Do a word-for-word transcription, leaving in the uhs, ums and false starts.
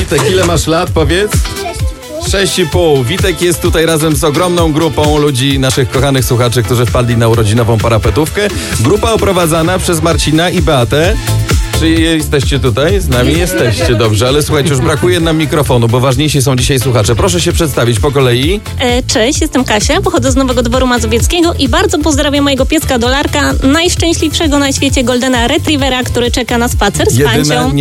Witek, ile masz lat, powiedz? Sześć i pół. Witek jest tutaj razem z ogromną grupą ludzi, naszych kochanych słuchaczy, którzy wpadli na urodzinową parapetówkę. Grupa oprowadzana przez Marcina i Beatę. Czy jesteście tutaj? Z nami jesteście, dobrze, ale słuchajcie, już brakuje nam mikrofonu, bo ważniejsi są dzisiaj słuchacze. Proszę się przedstawić po kolei. E, cześć, jestem Kasia, pochodzę z Nowego Dworu Mazowieckiego i bardzo pozdrawiam mojego pieska Dolarka, najszczęśliwszego na świecie Goldena Retrievera, który czeka na spacer z Jedyna Pancią.